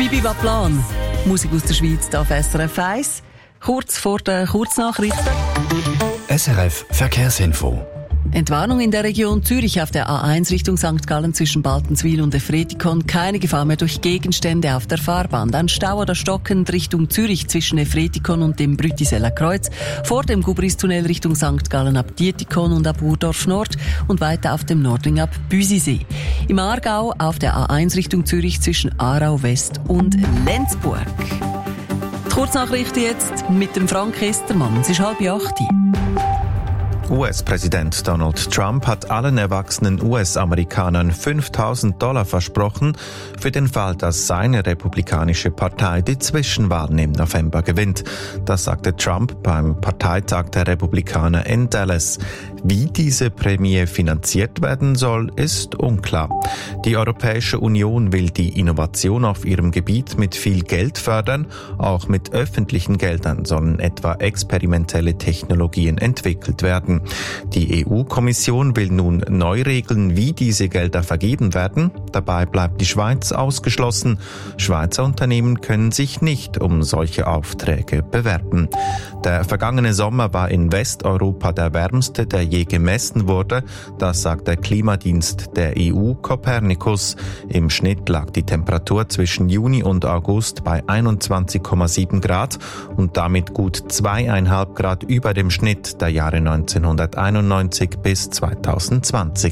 Bibi Waplan. Musik aus der Schweiz auf SRF 1. Kurz vor den Kurznachrichten. SRF Verkehrsinfo. Entwarnung in der Region Zürich auf der A1 Richtung St. Gallen zwischen Baltenswil und Efretikon. Keine Gefahr mehr durch Gegenstände auf der Fahrbahn. Dann Stau oder stockend Richtung Zürich zwischen Efretikon und dem Brütiseller Kreuz. Vor dem Gubristunnel Richtung St. Gallen ab Dietikon und ab Urdorf Nord und weiter auf dem Nordring ab Büsisee. Im Aargau auf der A1 Richtung Zürich zwischen Aarau West und Lenzburg. Die Kurznachrichten jetzt mit dem Frank Estermann. Es ist 7:30. US-Präsident Donald Trump hat allen erwachsenen US-Amerikanern $5.000 versprochen, für den Fall, dass seine republikanische Partei die Zwischenwahlen im November gewinnt. Das sagte Trump beim Parteitag der Republikaner in Dallas. Wie diese Prämie finanziert werden soll, ist unklar. Die Europäische Union will die Innovation auf ihrem Gebiet mit viel Geld fördern. Auch mit öffentlichen Geldern sollen etwa experimentelle Technologien entwickelt werden. Die EU-Kommission will nun neu regeln, wie diese Gelder vergeben werden. Dabei bleibt die Schweiz ausgeschlossen. Schweizer Unternehmen können sich nicht um solche Aufträge bewerben. Der vergangene Sommer war in Westeuropa der wärmste, der je gemessen wurde. Das sagt der Klimadienst der EU Copernicus. Im Schnitt lag die Temperatur zwischen Juni und August bei 21,7 Grad und damit gut 2,5 Grad über dem Schnitt der Jahre 1991 bis 2020.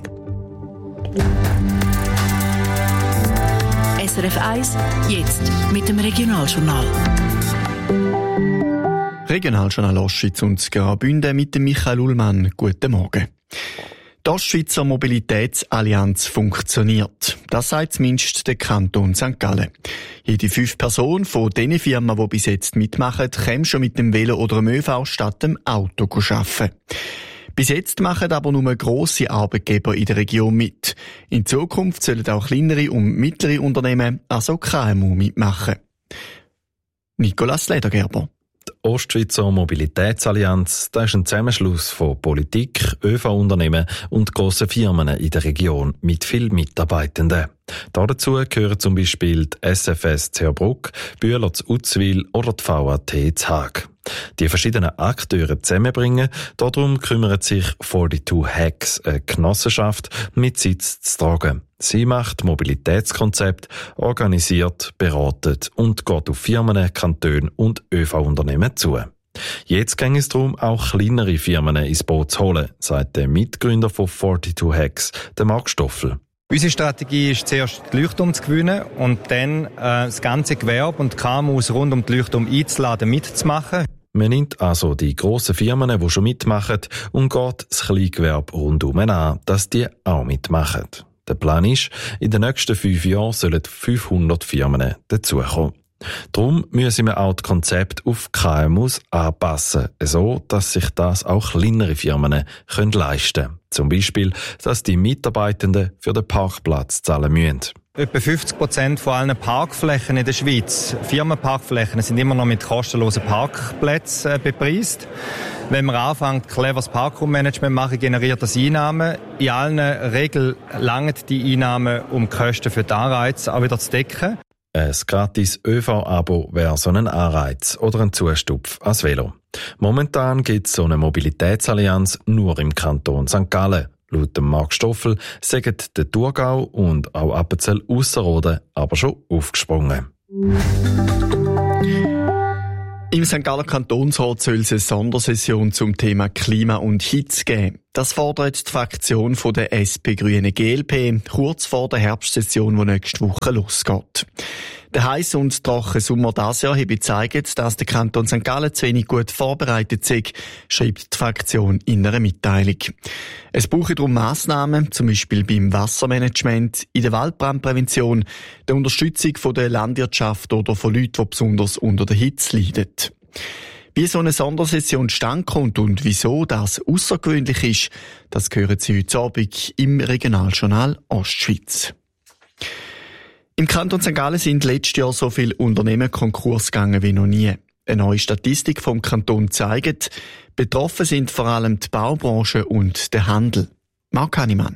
SRF 1, jetzt mit dem Regionaljournal. Regionaljournal Ostschweiz und Graubünden mit dem Michael Ullmann. Guten Morgen. Die Ostschweizer Mobilitätsallianz funktioniert. Das sagt zumindest der Kanton St. Gallen. Jede 5 Personen von den Firmen, die bis jetzt mitmachen, können schon mit dem Velo oder dem ÖV statt dem Auto arbeiten. Bis jetzt machen aber nur grosse Arbeitgeber in der Region mit. In Zukunft sollen auch kleinere und mittlere Unternehmen, also KMU, mitmachen. Nicolas Ledergerber. Die Ostschweizer Mobilitätsallianz, das ist ein Zusammenschluss von Politik, ÖV-Unternehmen und grossen Firmen in der Region mit vielen Mitarbeitenden. Dazu gehören zum Beispiel die SFS Zerbruck, Bühler zu Uzwil oder die VAT zu Haag. Die verschiedenen Akteure zusammenbringen, darum kümmert sich 42 Hacks, eine Genossenschaft mit Sitz zu Tragen. Sie macht Mobilitätskonzept, organisiert, beratet und geht auf Firmen, Kantone und ÖV-Unternehmen zu. Jetzt ging es darum, auch kleinere Firmen ins Boot zu holen, sagt der Mitgründer von 42 Hacks, der Marc Stoffel. Unsere Strategie ist zuerst die Leuchtturm zu gewinnen und dann das ganze Gewerbe und KMUs rund um die Leuchtturm einzuladen, mitzumachen. Man nimmt also die grossen Firmen, die schon mitmachen, und geht das Kleingewerbe rundum an, dass die auch mitmachen. Der Plan ist, in den nächsten 5 Jahren sollen 500 Firmen dazukommen. Darum müssen wir auch das Konzept auf KMUs anpassen, so dass sich das auch kleinere Firmen leisten können. Zum Beispiel, dass die Mitarbeitenden für den Parkplatz zahlen müssen. Etwa 50% von allen Parkflächen in der Schweiz, Firmenparkflächen, sind immer noch mit kostenlosen Parkplätzen bepreist. Wenn man anfängt, cleveres Parkraummanagement machen, generiert das Einnahmen. In allen Regeln langen die Einnahmen, um die Kosten für die Anreize auch wieder zu decken. Ein gratis ÖV-Abo wäre so ein Anreiz oder ein Zustupf als Velo. Momentan gibt es so eine Mobilitätsallianz nur im Kanton St. Gallen. Laut dem Marc Stoffel sagen der Thurgau und auch Appenzell-Ausserrhoden aber schon aufgesprungen. Im St. Galler Kantonsrat soll es eine Sondersession zum Thema Klima und Hitze geben. Das fordert die Fraktion von der SP Grüne GLP kurz vor der Herbstsession, die nächste Woche losgeht. Der heiße und trockene Sommer dieses Jahr habe gezeigt, dass der Kanton St. Gallen zu wenig gut vorbereitet ist, schreibt die Fraktion in einer Mitteilung. Es brauche darum Massnahmen, zum Beispiel beim Wassermanagement, in der Waldbrandprävention, der Unterstützung von der Landwirtschaft oder von Leuten, die besonders unter der Hitze leiden. Wie so eine Sondersession zustande kommt und wieso das außergewöhnlich ist, das hören Sie heute Abend im Regionaljournal Ostschweiz. Im Kanton St. Gallen sind letztes Jahr so viele Unternehmen Konkurs gegangen wie noch nie. Eine neue Statistik vom Kanton zeigt, betroffen sind vor allem die Baubranche und der Handel. Marc Hannemann.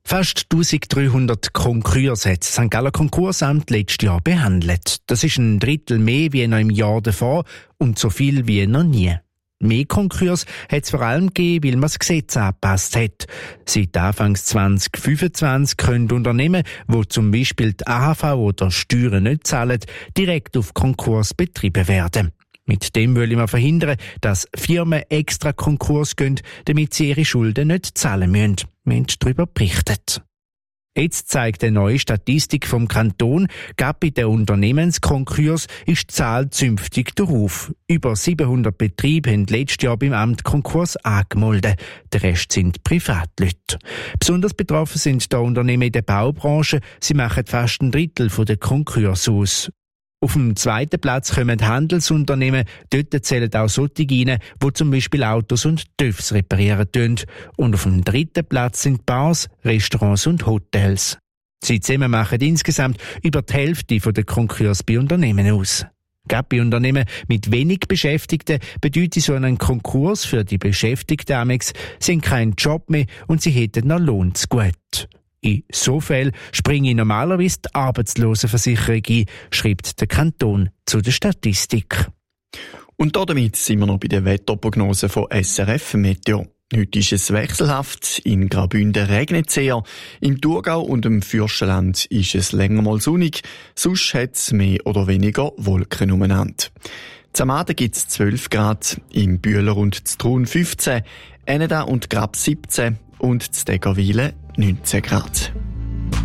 Fast 1300 Konkurse hat das St. Galler Konkursamt letztes Jahr behandelt. Das ist ein Drittel mehr wie noch im Jahr davor und so viel wie noch nie. Mehr Konkurs hat es vor allem gegeben, weil man das Gesetz angepasst hat. Seit Anfangs 2025 können Unternehmen, die zum Beispiel die AHV oder Steuern nicht zahlen, direkt auf Konkurs betrieben werden. Mit dem will man verhindern, dass Firmen extra Konkurs gehen, damit sie ihre Schulden nicht zahlen müssen. Wir haben darüber berichtet. Jetzt zeigt eine neue Statistik vom Kanton, gerade bei den Unternehmenskonkurs ist die Zahl zünftig darauf. Über 700 Betriebe haben letztes Jahr beim Amt Konkurs angemeldet. Der Rest sind Privatleute. Besonders betroffen sind da Unternehmen in der Baubranche. Sie machen fast ein Drittel der Konkurse aus. Auf dem zweiten Platz kommen Handelsunternehmen. Dort zählen auch solche rein, die zum Beispiel Autos und TÜVs reparieren tun. Und auf dem dritten Platz sind Bars, Restaurants und Hotels. Sie zusammen machen insgesamt über die Hälfte der Konkurse bei Unternehmen aus. Gerade bei Unternehmen mit wenig Beschäftigten bedeutet so einen Konkurs für die Beschäftigten amigs, sie haben keinen Job mehr und sie hätten noch Lohn zu gut. In so Fällen springe normalerweise die Arbeitslosenversicherung ein, schreibt der Kanton zu der Statistik. Und damit sind wir noch bei der Wetterprognose von SRF Meteo. Heute ist es wechselhaft. In Graubünden regnet es eher. Im Thurgau und im Fürstenland ist es länger mal sonnig. Sonst hat es mehr oder weniger Wolken umeinander. Am Abend gibt es 12 Grad, im Bühler und Ztrun 15, Eneda und Grab 17 und Deggerwilen 19 Grad.